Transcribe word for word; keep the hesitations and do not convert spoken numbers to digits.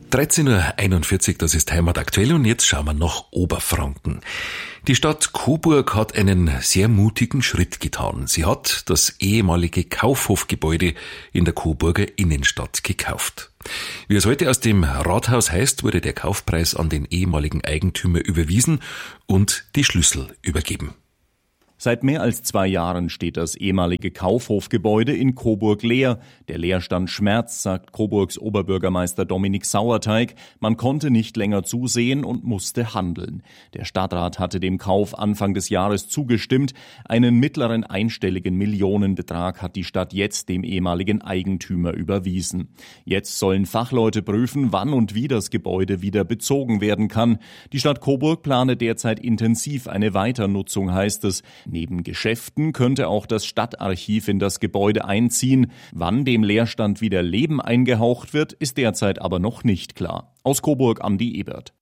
dreizehn Uhr einundvierzig, das ist Heimat aktuell und jetzt schauen wir nach Oberfranken. Die Stadt Coburg hat einen sehr mutigen Schritt getan. Sie hat das ehemalige Kaufhofgebäude in der Coburger Innenstadt gekauft. Wie es heute aus dem Rathaus heißt, wurde der Kaufpreis an den ehemaligen Eigentümer überwiesen und die Schlüssel übergeben. Seit mehr als zwei Jahren steht das ehemalige Kaufhofgebäude in Coburg leer. Der Leerstand schmerzt, sagt Coburgs Oberbürgermeister Dominik Sauerteig. Man konnte nicht länger zusehen und musste handeln. Der Stadtrat hatte dem Kauf Anfang des Jahres zugestimmt. Einen mittleren einstelligen Millionenbetrag hat die Stadt jetzt dem ehemaligen Eigentümer überwiesen. Jetzt sollen Fachleute prüfen, wann und wie das Gebäude wieder bezogen werden kann. Die Stadt Coburg plane derzeit intensiv eine Weiternutzung, heißt es. Neben Geschäften könnte auch das Stadtarchiv in das Gebäude einziehen. Wann dem Leerstand wieder Leben eingehaucht wird, ist derzeit aber noch nicht klar. Aus Coburg Andi Ebert.